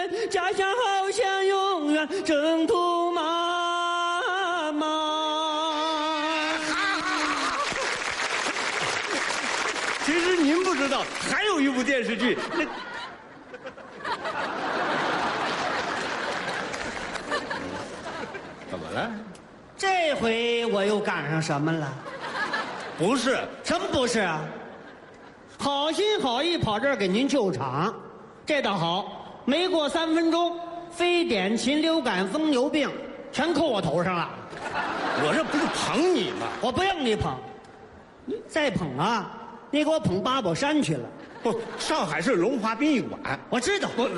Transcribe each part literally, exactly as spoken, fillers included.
家乡好像永远征途茫茫。 其实您不知道，还有一部电视剧，那怎么了？ 这回我又赶上什么了？ 不是， 什么不是啊？好心好意跑这儿给您救场，这倒好，没过三分钟，非典、禽流感、疯牛病全扣我头上了。 我这不是捧你吗？ 我不用你捧，你再捧啊，你给我捧八宝山去了。 不，上海市龙华殡仪馆。 我知道， 不，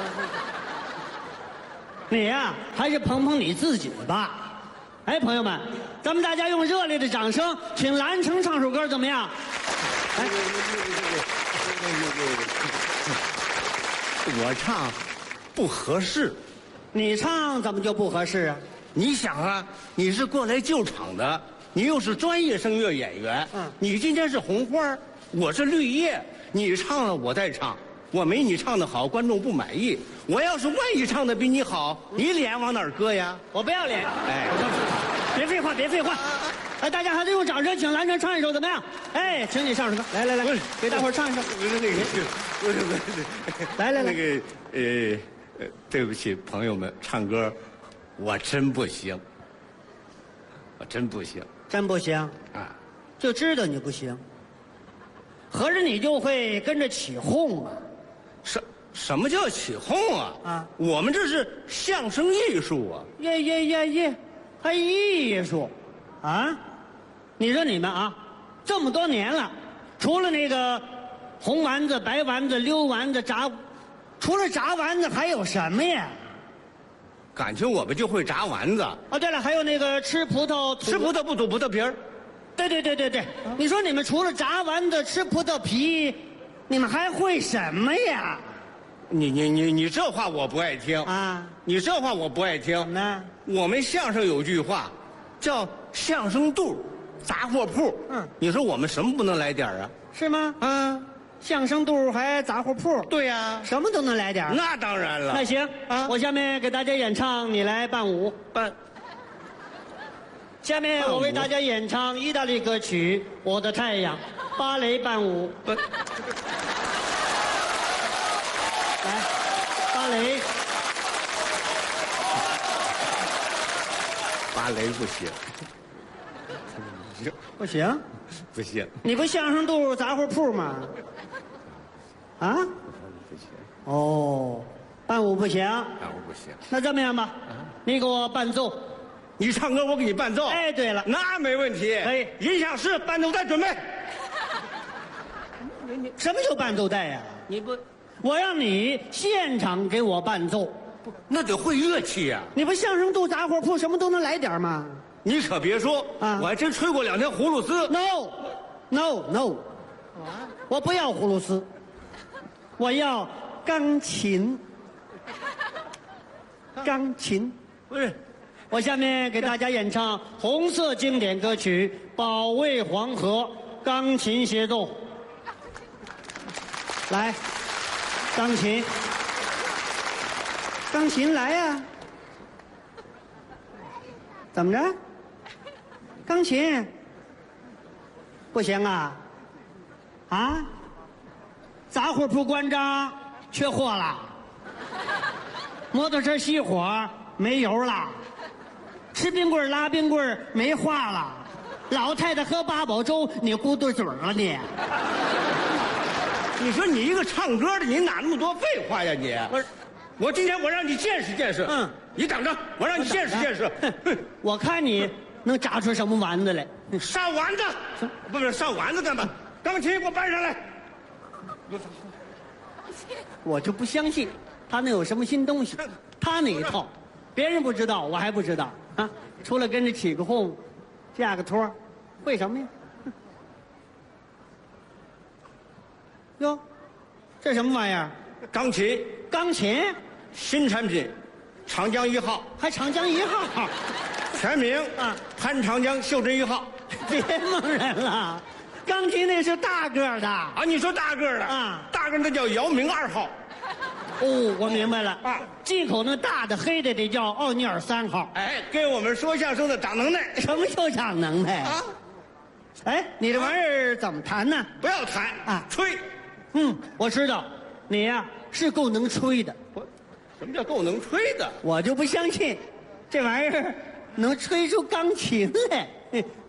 你呀、还是捧捧你自己吧。哎，朋友们，咱们大家用热烈的掌声，请蓝城唱首歌，怎么样？哎， 我唱不合适。 你唱怎么就不合适啊？ 你想啊，你是过来救场的，你又是专业声乐演员， 嗯你今天是红花，我是绿叶，你唱了我再唱，我没你唱的好，观众不满意。我要是万一唱的比你好，你脸往哪儿搁呀？ 我不要脸。 哎， 别废话，别废话。哎，大家还得用掌声，请蓝城唱一首，怎么样？哎，请你上首歌，来来来不是， 给大伙儿唱一首。 不是那个，不是不是， 来来来那个呃呃，对不起，朋友们，唱歌我真不行，我真不行真不行， 啊。 就知道你不行。合着你就会跟着起哄啊？ 什什么叫起哄啊？ 啊我们这是相声艺术啊！ 耶耶耶耶，还艺术，啊？你说你们啊，这么多年了，除了那个红丸子、白丸子、溜丸子、炸，除了炸丸子还有什么呀？ 感情我们就会炸丸子， 哦，对了，还有那个吃葡萄、吐吃葡萄不吐葡萄皮儿。 对对对对对，你说你们除了炸丸子、吃葡萄皮，你们还会什么呀？ 你你你你这话我不爱听啊， 你这话我不爱听。 怎么呢？ 我们相声有句话，叫相声肚、杂货铺。 嗯， 你说我们什么不能来点儿啊？ 是吗？ 啊， 相声肚还杂货铺， 对呀、 什么都能来点儿。 那当然了。 那行啊我下面给大家演唱，你来伴舞。 办下面我为大家演唱意大利歌曲《我的太阳》，芭蕾伴舞。 办来，芭蕾。 芭蕾不行， 不行， 不行， 你不相声肚杂货铺吗？啊？ 不行， 哦，伴舞不行。 那我不行。 那这么样吧，你给我伴奏。 你唱歌，我给你伴奏。 哎，对了， 那没问题。 可以音响师伴奏带准备。 什么叫伴奏带呀？ 你不， 我让你现场给我伴奏。 那得会乐器呀、 你不相声肚杂货铺什么都能来点吗你可别说， 啊我还真吹过两天葫芦丝。 ？No，No，No，我不要葫芦丝，我要钢琴。钢琴。 不是， 我下面给大家演唱红色经典歌曲《保卫黄河》，钢琴协奏。来，钢琴，钢琴来呀、怎么着？钢琴不行啊？啊？杂货铺关张，缺货了。摩托车熄火，没油了。吃冰棍儿拉冰棍儿没话了。老太太喝八宝粥，你咕嘟嘴儿了你？ 你说你一个唱歌的，你哪那么多废话呀你？ 不是， 我今天我让你见识见识。 嗯， 你等着，我让你见识见识。 哼，我看你能炸出什么丸子来？ 上丸子，不是上丸子干嘛？钢琴给我搬上来。 我就不相信他能有什么新东西。他那一套，别人不知道，我还不知道啊。除了跟着起个哄，架个托，会什么呀？哟，这什么玩意儿？ 钢琴钢琴， 新产品，长江一号， 还长江一号。 全名啊潘长江袖珍一号。 别蒙人了，钢琴那是大个儿的。 啊，你说大个儿的啊大个儿那叫姚明二号。 哦，我明白了啊， 进口那大的黑的得叫奥尼尔三号。 哎，给我们说相声的长能耐什么叫长能耐啊！ 哎，你这玩意儿怎么弹呢？ 不要弹啊吹。 嗯，我知道，你呀、是够能吹的， 我，什么叫够能吹的？ 我就不相信，这玩意儿能吹出钢琴来。嘿